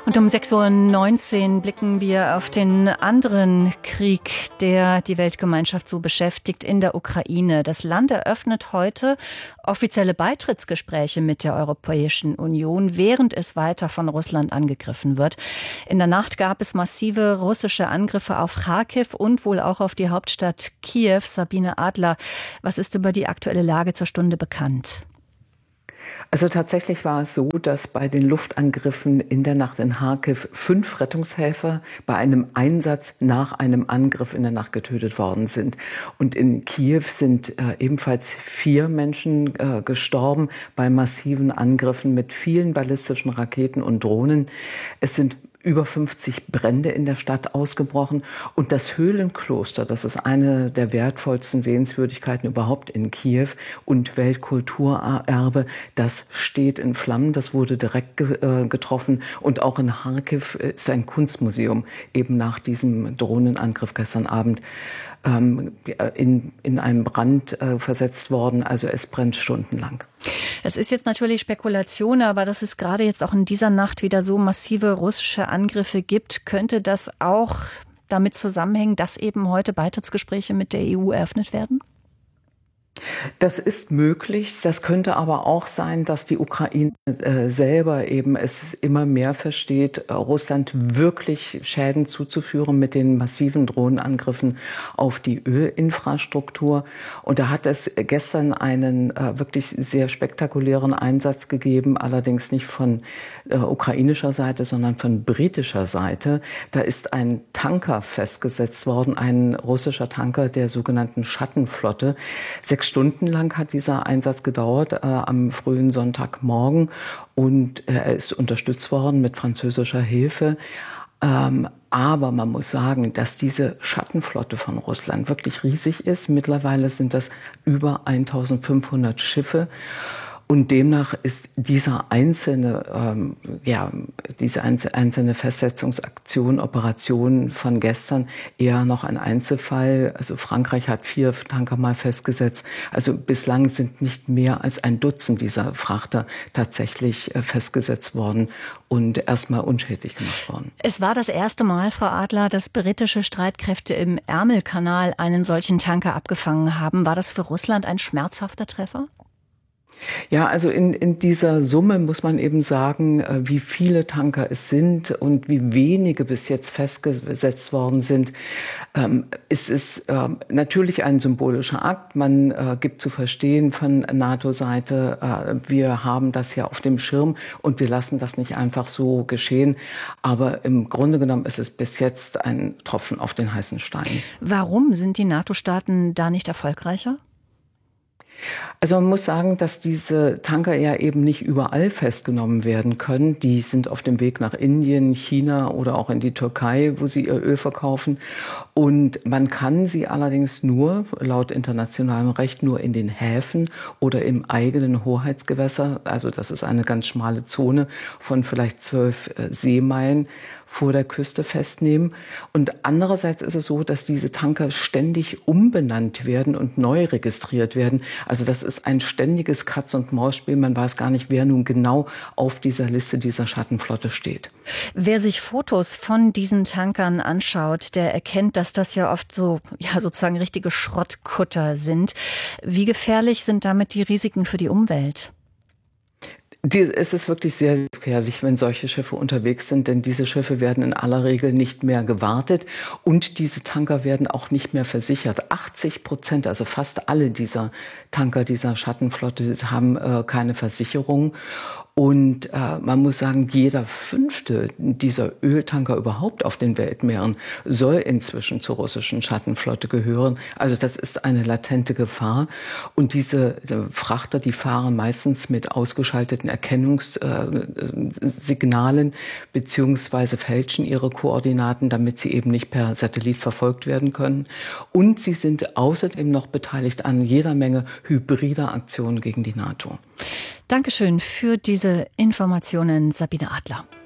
Und um 6:19 Uhr blicken wir auf den anderen Krieg, der die Weltgemeinschaft so beschäftigt, in der Ukraine. Das Land eröffnet heute offizielle Beitrittsgespräche mit der Europäischen Union, während es weiter von Russland angegriffen wird. In der Nacht gab es massive russische Angriffe auf Charkiw und wohl auch auf die Hauptstadt Kiew. Sabine Adler, was ist über die aktuelle Lage zur Stunde bekannt? Also tatsächlich war es so, dass bei den Luftangriffen in der Nacht in Charkiw 5 Rettungshelfer bei einem Einsatz nach einem Angriff in der Nacht getötet worden sind. Und in Kiew sind ebenfalls 4 Menschen gestorben bei massiven Angriffen mit vielen ballistischen Raketen und Drohnen. Es sind über 50 Brände in der Stadt ausgebrochen. Und das Höhlenkloster, das ist eine der wertvollsten Sehenswürdigkeiten überhaupt in Kiew und Weltkulturerbe, das steht in Flammen. Das wurde direkt getroffen. Und auch in Charkiw ist ein Kunstmuseum eben nach diesem Drohnenangriff gestern Abend in einem Brand versetzt worden. Also es brennt stundenlang. Es ist jetzt natürlich Spekulation, aber dass es gerade jetzt auch in dieser Nacht wieder so massive russische Angriffe gibt, könnte das auch damit zusammenhängen, dass eben heute Beitrittsgespräche mit der EU eröffnet werden? Das ist möglich. Das könnte aber auch sein, dass die Ukraine selber eben es immer mehr versteht, Russland wirklich Schäden zuzuführen mit den massiven Drohnenangriffen auf die Ölinfrastruktur. Und da hat es gestern einen wirklich sehr spektakulären Einsatz gegeben, allerdings nicht von ukrainischer Seite, sondern von britischer Seite. Da ist ein Tanker festgesetzt worden, ein russischer Tanker der sogenannten Schattenflotte. 6 Stunden lang hat dieser Einsatz gedauert, am frühen Sonntagmorgen. Und er ist unterstützt worden mit französischer Hilfe. Aber man muss sagen, dass diese Schattenflotte von Russland wirklich riesig ist. Mittlerweile sind das über 1500 Schiffe. Und demnach ist diese einzelne Festsetzungsaktion, Operation von gestern eher noch ein Einzelfall. Also Frankreich hat 4 Tanker mal festgesetzt. Also bislang sind nicht mehr als ein Dutzend dieser Frachter tatsächlich festgesetzt worden und erstmal unschädlich gemacht worden. Es war das erste Mal, Frau Adler, dass britische Streitkräfte im Ärmelkanal einen solchen Tanker abgefangen haben. War das für Russland ein schmerzhafter Treffer? Ja, also in dieser Summe muss man eben sagen, wie viele Tanker es sind und wie wenige bis jetzt festgesetzt worden sind. Es ist natürlich ein symbolischer Akt. Man gibt zu verstehen von NATO-Seite, wir haben das ja auf dem Schirm und wir lassen das nicht einfach so geschehen. Aber im Grunde genommen ist es bis jetzt ein Tropfen auf den heißen Stein. Warum sind die NATO-Staaten da nicht erfolgreicher? Also man muss sagen, dass diese Tanker ja eben nicht überall festgenommen werden können. Die sind auf dem Weg nach Indien, China oder auch in die Türkei, wo sie ihr Öl verkaufen. Und man kann sie allerdings nur, laut internationalem Recht, nur in den Häfen oder im eigenen Hoheitsgewässer, also das ist eine ganz schmale Zone von vielleicht 12 Seemeilen, vor der Küste festnehmen. Und andererseits ist es so, dass diese Tanker ständig umbenannt werden und neu registriert werden. Also das ist ein ständiges Katz-und-Maus-Spiel. Man weiß gar nicht, wer nun genau auf dieser Liste dieser Schattenflotte steht. Wer sich Fotos von diesen Tankern anschaut, der erkennt, dass das ja oft so, sozusagen richtige Schrottkutter sind. Wie gefährlich sind damit die Risiken für die Umwelt? Es ist wirklich sehr gefährlich, wenn solche Schiffe unterwegs sind, denn diese Schiffe werden in aller Regel nicht mehr gewartet und diese Tanker werden auch nicht mehr versichert. 80%, also fast alle dieser Tanker dieser Schattenflotte haben keine Versicherung. Und man muss sagen, jeder 5. dieser Öltanker überhaupt auf den Weltmeeren soll inzwischen zur russischen Schattenflotte gehören. Also das ist eine latente Gefahr. Und diese Frachter, die fahren meistens mit ausgeschalteten Erkennungssignalen beziehungsweise fälschen ihre Koordinaten, damit sie eben nicht per Satellit verfolgt werden können. Und sie sind außerdem noch beteiligt an jeder Menge hybrider Aktionen gegen die NATO. Dankeschön für diese Informationen, Sabine Adler.